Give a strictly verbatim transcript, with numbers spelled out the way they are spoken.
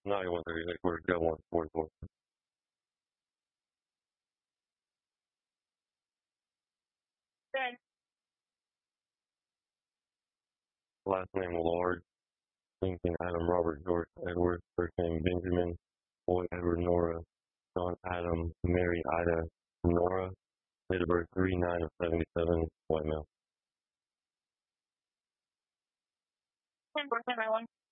nine one thirty-six, we're go one forty-four. Good. Last name Lord, Lincoln Adam Robert George Edward, first name Benjamin, Boy Edward Nora, John Adam, Mary Ida Nora, date of birth three nine of seventy-seven, white male. ten four ten nine one.